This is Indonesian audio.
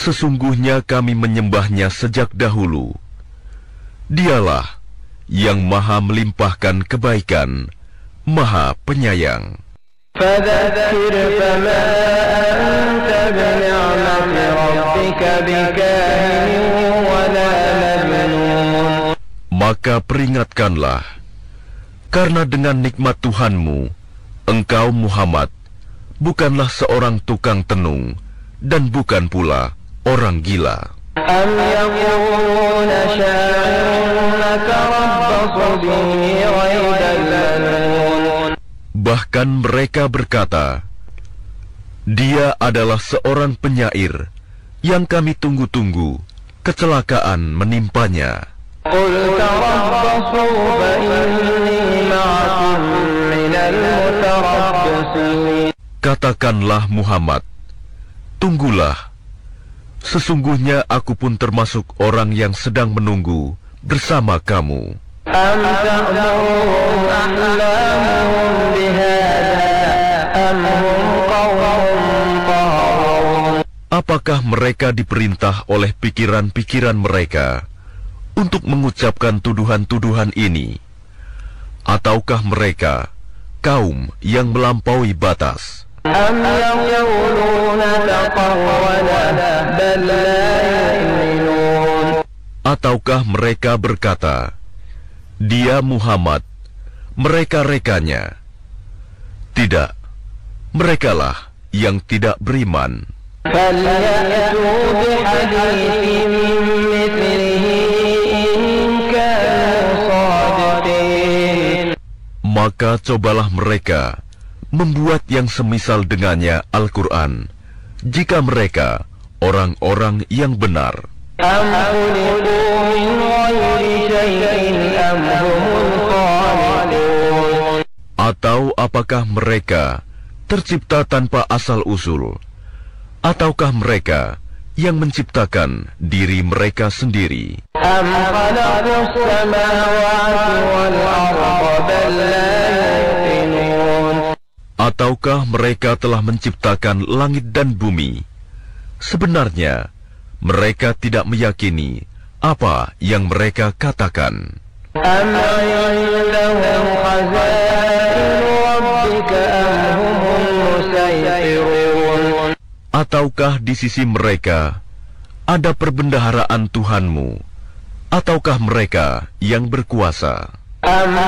Sesungguhnya kami menyembahnya sejak dahulu. Dialah yang maha melimpahkan kebaikan, maha penyayang. فذكر فما أنت بنعمة ربك بكاهن ولا مجنون. Maka peringatkanlah, karena dengan nikmat Tuhanmu, engkau Muhammad bukanlah seorang tukang tenung dan bukan pula orang gila. أم يقولون شاعر نتربص به ريب المنون. Bahkan mereka berkata, dia adalah seorang penyair yang kami tunggu-tunggu kecelakaan menimpanya. قل تربصوا فإني معكم من المتربصين. Katakanlah Muhammad, tunggulah, sesungguhnya aku pun termasuk orang yang sedang menunggu bersama kamu. أم تأمرهم أحلامهم بهذا أم هم قوم طاغون. Apakah mereka diperintah oleh pikiran-pikiran mereka untuk mengucapkan tuduhan-tuduhan ini? Ataukah mereka kaum yang melampaui batas? أم يقولون تقوله بل لا يؤمنون. Ataukah mereka berkata, dia Muhammad, mereka-rekanya? Tidak, merekalah yang tidak beriman. فليأتوا بحديث مثله إن كانوا صادقين. Maka cobalah mereka membuat yang semisal dengannya Al-Quran, jika mereka orang-orang yang benar. أم خلقوا من غير شيء أم هم الخالقون. Atau apakah mereka tercipta tanpa asal-usul? Ataukah mereka yang menciptakan diri mereka sendiri? أم خلقوا السماوات والأرض بل لا يوقنون. Ataukah mereka telah menciptakan langit dan bumi? Sebenarnya mereka tidak meyakini apa yang mereka katakan. أم عندهم خزائن ربك أم هم المسيطرون. Ataukah di sisi mereka ada perbendaharaan Tuhanmu? Ataukah mereka yang berkuasa? أم